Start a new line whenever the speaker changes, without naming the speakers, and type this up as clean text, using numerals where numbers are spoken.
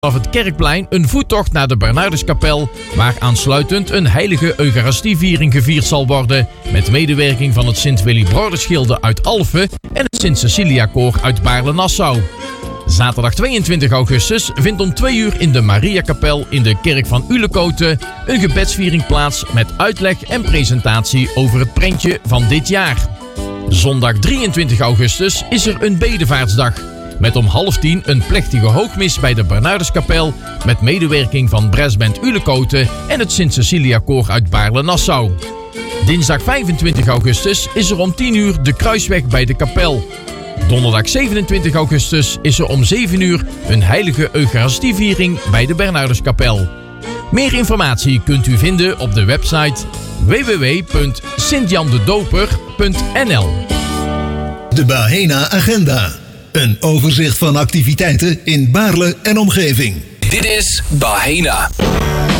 vanaf het Kerkplein een voettocht naar de Bernarduskapel, waar aansluitend een heilige Eucharistieviering gevierd zal worden, met medewerking van het Sint-Willibrordusgilde uit Alphen en het Sint-Cecilia-koor uit Baarle-Nassau. Zaterdag 22 augustus vindt om 2 uur in de Mariakapel in de kerk van Ulekoten een gebedsviering plaats met uitleg en presentatie over het prentje van dit jaar. Zondag 23 augustus is er een bedevaartsdag, met om 9:30 een plechtige hoogmis bij de Bernarduskapel met medewerking van Brassband Ulekoten en het Sint-Cecilia-koor uit Baarle-Nassau. Dinsdag 25 augustus is er om 10 uur de kruisweg bij de kapel. Donderdag 27 augustus is er om 7 uur een heilige Eucharistieviering bij de Bernarduskapel. Meer informatie kunt u vinden op de website www.sintjandedoper.nl.
De Bahena Agenda. Een overzicht van activiteiten in Baarle en omgeving.
Dit is Bahena.